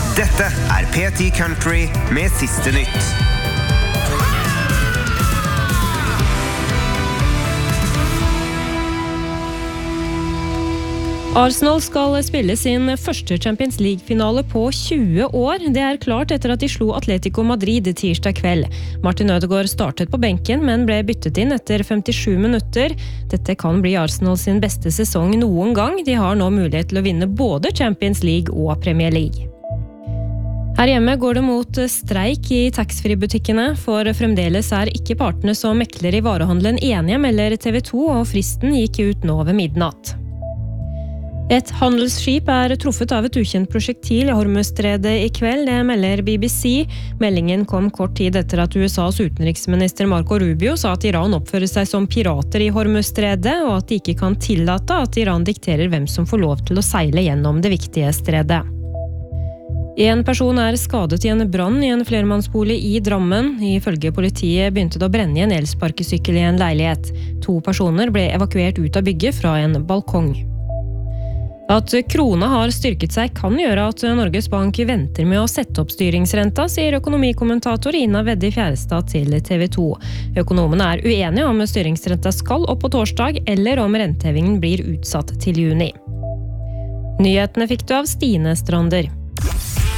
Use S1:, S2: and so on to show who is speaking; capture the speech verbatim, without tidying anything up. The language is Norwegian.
S1: Dette er P ti Country med siste nytt.
S2: Arsenal skal spille sin første Champions League-finale på tjue år. Det er klart etter at de slo Atletico Madrid tirsdag kveld. Martin Ødegaard startet på benken, men ble byttet inn etter femtisju minutter. Dette kan bli Arsenal sin beste sesong noen gang. De har nå mulighet til å vinne både Champions League og Premier League. Her hjemme går det mot streik i taxfree-butikkene, for fremdeles er ikke partene som mekler i varehandelen enige, melder T V to, og fristen gikk ut nå ved midnatt. Et handelsskip er truffet av et ukjent prosjektil i Hormuzstredet i kveld, det melder B B C. Meldingen kom kort tid etter at U S A's utenriksminister Marco Rubio sa at Iran oppfører seg som pirater i Hormuzstredet, og at de ikke kan tillate at Iran dikterer hvem som får lov til å seile gjennom det viktige stredet. En person er skadet i en brann i en flermannsbolig i Drammen. Ifølge politiet begynte det å brenne i en elsparkesykkel i en leilighet. To personer ble evakuert ut av bygget fra en balkong. At krona har styrket seg kan gjøre at Norges Bank venter med å sette opp styringsrenta, sier økonomikommentator Ina Veddi Fjærestad til T V to. Økonomene er uenige om styringsrenta skal opp på torsdag, eller om rentehevingen blir utsatt til juni. Nyhetene fikk du av Stine Strander.